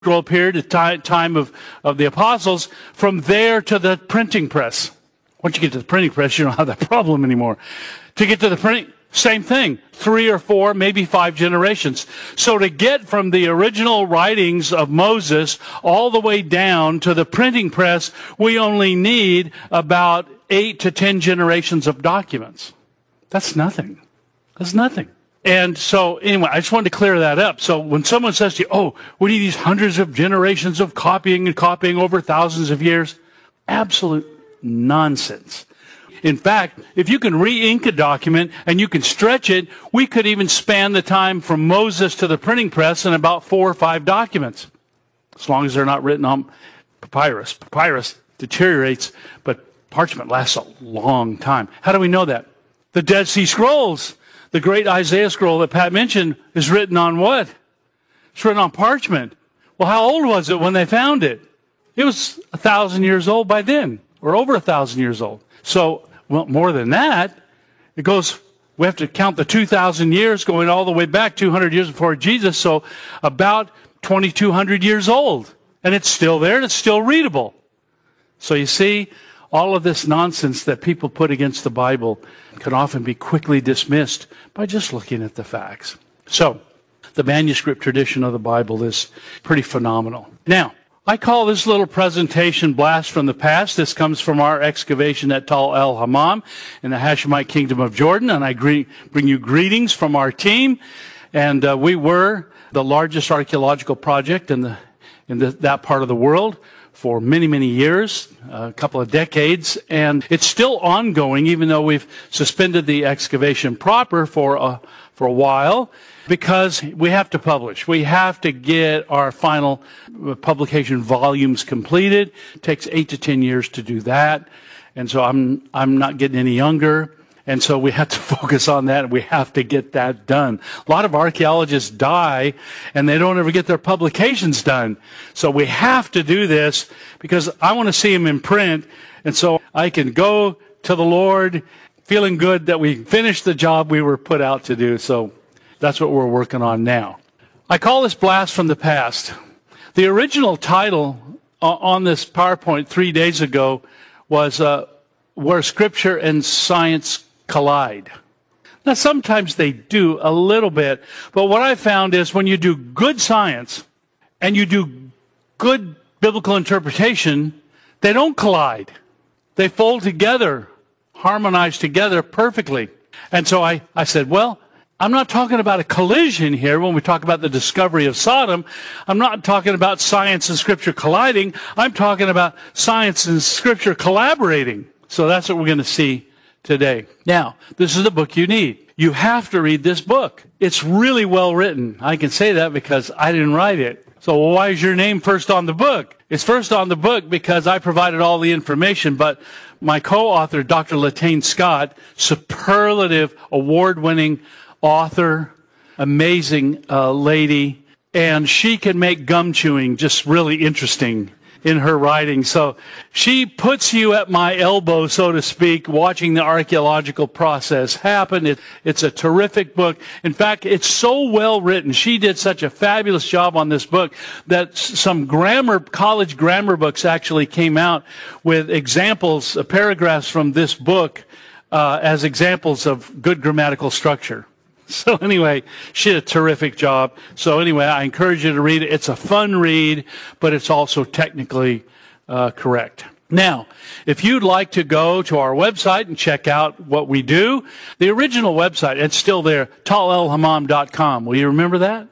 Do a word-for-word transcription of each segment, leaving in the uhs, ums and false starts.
scroll period, the time, time of, of the apostles, from there to the printing press. Once you get to the printing press, you don't have that problem anymore. To get to the printing, same thing. Three or four, maybe five generations. So to get from the original writings of Moses all the way down to the printing press, we only need about eight to ten generations of documents. That's nothing. That's nothing. And so, anyway, I just wanted to clear that up. So when someone says to you, oh, we need these hundreds of generations of copying and copying over thousands of years, absolute nonsense. In fact, if you can re-ink a document and you can stretch it, we could even span the time from Moses to the printing press in about four or five documents, as long as they're not written on papyrus. Papyrus deteriorates, but parchment lasts a long time. How do we know that? The Dead Sea Scrolls, the great Isaiah scroll that Pat mentioned, is written on what? It's written on parchment. Well, how old was it when they found it? It was a thousand years old by then, or over a thousand years old. So, well, more than that, it goes, we have to count the two thousand years going all the way back two hundred years before Jesus, so about twenty-two hundred years old. And it's still there, and it's still readable. So you see, all of this nonsense that people put against the Bible can often be quickly dismissed by just looking at the facts. So, the manuscript tradition of the Bible is pretty phenomenal. Now, I call this little presentation Blast from the Past. This comes from our excavation at Tal El Hammam in the Hashemite Kingdom of Jordan, and I greet, bring you greetings from our team. And uh, we were the largest archaeological project in the in the, that part of the world for many, many years, a couple of decades, and it's still ongoing, even though we've suspended the excavation proper for a, for a while, because we have to publish. We have to get our final publication volumes completed. It takes eight to ten years to do that, and so I'm I'm not getting any younger. And so we have to focus on that, and we have to get that done. A lot of archaeologists die, and they don't ever get their publications done. So we have to do this, because I want to see them in print, and so I can go to the Lord feeling good that we finished the job we were put out to do. So that's what we're working on now. I call this Blast from the Past. The original title on this PowerPoint three days ago was uh, Where Scripture and Science Collide. Now, sometimes they do a little bit, but what I found is when you do good science and you do good biblical interpretation, they don't collide. They fold together, harmonize together perfectly. And so I, I said, well, I'm not talking about a collision here when we talk about the discovery of Sodom. I'm not talking about science and Scripture colliding. I'm talking about science and Scripture collaborating. So that's what we're going to see today. Now, this is the book you need. You have to read this book. It's really well written. I can say that because I didn't write it. So why is your name first on the book? It's first on the book because I provided all the information, but my co-author, Doctor Latane Scott, superlative, award-winning author, amazing uh, lady, and she can make gum chewing just really interesting in her writing. So she puts you at my elbow, so to speak, watching the archaeological process happen. It, it's a terrific book. In fact, it's so well written. She did such a fabulous job on this book that some grammar, college grammar books actually came out with examples, uh, paragraphs from this book uh, as examples of good grammatical structure. So anyway, she did a terrific job. So anyway, I encourage you to read it. It's a fun read, but it's also technically uh, correct. Now, if you'd like to go to our website and check out what we do, the original website, it's still there, tal el hammam dot com. Will you remember that?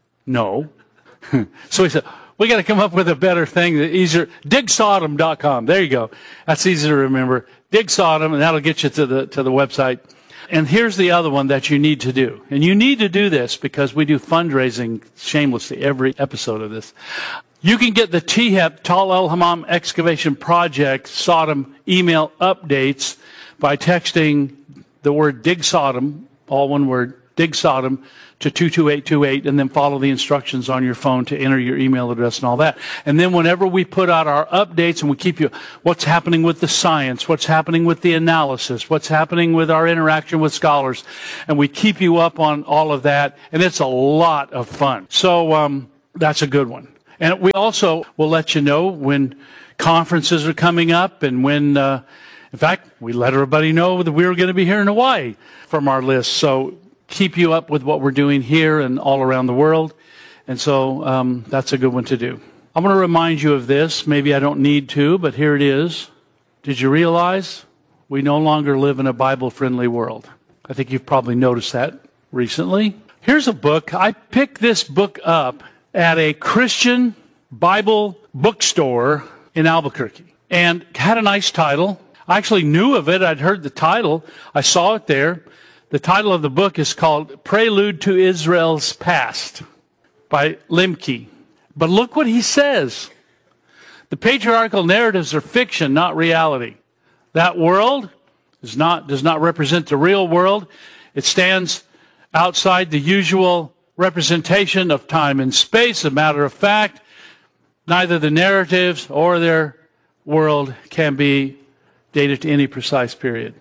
No. So we said, we got to come up with a better thing, easier. dig sodom dot com. There you go. That's easy to remember. Dig Sodom, and that'll get you to the to the website. And here's the other one that you need to do. And you need to do this because we do fundraising shamelessly every episode of this. You can get the T H E P, Tal El Hammam Excavation Project, Sodom email updates by texting the word Dig Sodom, all one word, Dig Sodom, to two two eight two eight, and then follow the instructions on your phone to enter your email address and all that. And then whenever we put out our updates and we keep you, what's happening with the science, what's happening with the analysis, what's happening with our interaction with scholars, and we keep you up on all of that, and it's a lot of fun. So um, that's a good one. And we also will let you know when conferences are coming up and when, uh, in fact, we let everybody know that we were going to be here in Hawaii from our list. So keep you up with what we're doing here and all around the world. And so um, that's a good one to do. I'm going to remind you of this. Maybe I don't need to, but here it is. Did you realize we no longer live in a Bible-friendly world? I think you've probably noticed that recently. Here's a book. I picked this book up at a Christian Bible bookstore in Albuquerque and had a nice title. I actually knew of it. I'd heard the title. I saw it there. The title of the book is called Prelude to Israel's Past by Lemke. But look what he says. The patriarchal narratives are fiction, not reality. That world is not, does not represent the real world. It stands outside the usual representation of time and space. A matter of fact, neither the narratives or their world can be dated to any precise period.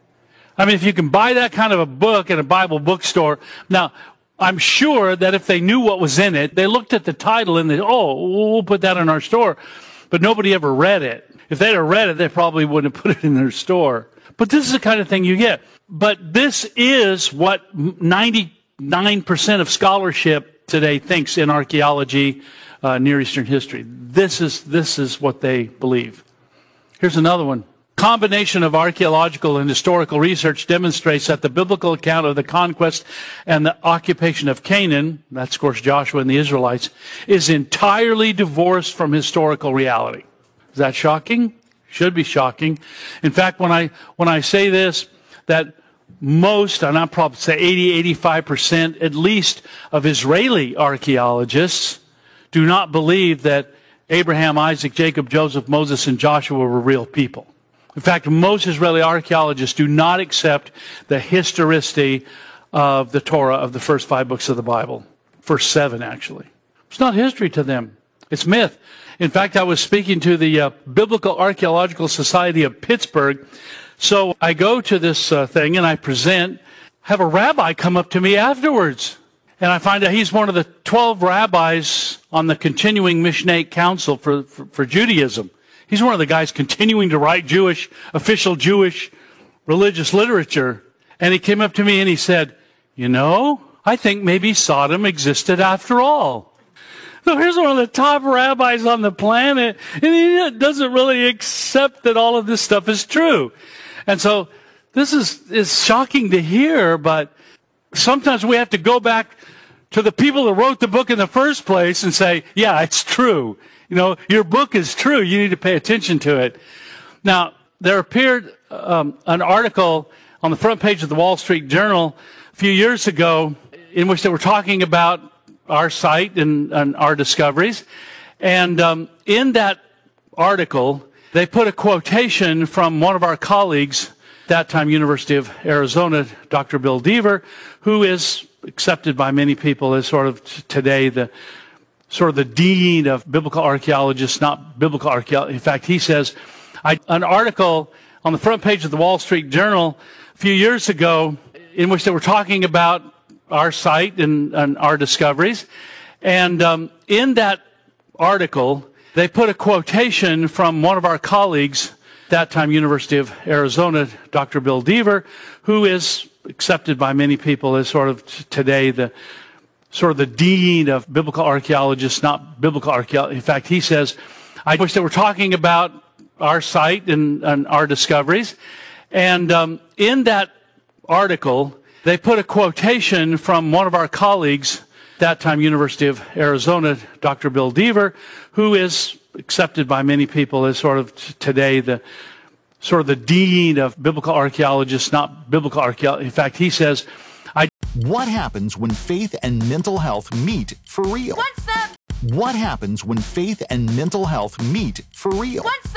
I mean, if you can buy that kind of a book in a Bible bookstore, now, I'm sure that if they knew what was in it, they looked at the title and they, oh, we'll put that in our store. But nobody ever read it. If they'd have read it, they probably wouldn't have put it in their store. But this is the kind of thing you get. But this is what ninety-nine percent of scholarship today thinks in archaeology, uh, Near Eastern history. This is, this is what they believe. Here's another one. Combination of archaeological and historical research demonstrates that the biblical account of the conquest and the occupation of Canaan, that's of course Joshua and the Israelites, is entirely divorced from historical reality. Is that shocking? Should be shocking. In fact, when I when I say this, that most, and I'll probably say eighty, eighty-five percent at least of Israeli archaeologists do not believe that Abraham, Isaac, Jacob, Joseph, Moses, and Joshua were real people. In fact, most Israeli archaeologists do not accept the historicity of the Torah, of the first five books of the Bible. First seven, actually. It's not history to them. It's myth. In fact, I was speaking to the uh, Biblical Archaeological Society of Pittsburgh. So I go to this uh, thing and I present, have a rabbi come up to me afterwards. And I find out he's one of the twelve rabbis on the continuing Mishnaic Council for, for, for Judaism. He's one of the guys continuing to write Jewish, official Jewish religious literature. And he came up to me and he said, you know, I think maybe Sodom existed after all. So here's one of the top rabbis on the planet, and he doesn't really accept that all of this stuff is true. And so this is, is shocking to hear, but sometimes we have to go back to the people that wrote the book in the first place and say, yeah, it's true. You know, your book is true. You need to pay attention to it. Now, there appeared um, an article on the front page of the Wall Street Journal a few years ago in which they were talking about our site and, and our discoveries. And um, in that article, they put a quotation from one of our colleagues, that time University of Arizona, Doctor Bill Deaver, who is accepted by many people as sort of t- today the sort of the dean of biblical archaeologists, not biblical archaeologists. In fact, he says, I, an article on the front page of the Wall Street Journal a few years ago in which they were talking about our site and, and our discoveries. And um, in that article, they put a quotation from one of our colleagues, that time University of Arizona, Doctor Bill Deaver, who is accepted by many people as sort of t- today the sort of the dean of biblical archaeologists, not biblical archaeologists. In fact, he says, I wish they were talking about our site and, and our discoveries. And um, in that article, they put a quotation from one of our colleagues, that time University of Arizona, Doctor Bill Deaver, who is accepted by many people as sort of t- today the sort of the dean of biblical archaeologists, not biblical archaeologists. In fact, he says, I... What happens when faith and mental health meet for real? What's up? What happens when faith and mental health meet for real? What's up? I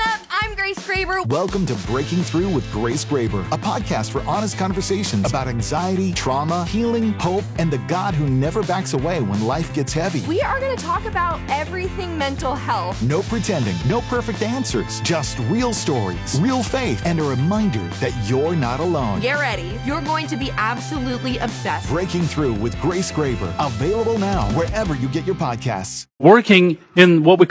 I'm Grace Graber. Welcome to Breaking Through with Grace Graber, a podcast for honest conversations about anxiety, trauma, healing, hope, and the God who never backs away when life gets heavy. We are going to talk about everything mental health. No pretending, no perfect answers, just real stories, real faith, and a reminder that you're not alone. Get ready. You're going to be absolutely obsessed. Breaking Through with Grace Graber, available now wherever you get your podcasts. Working in what we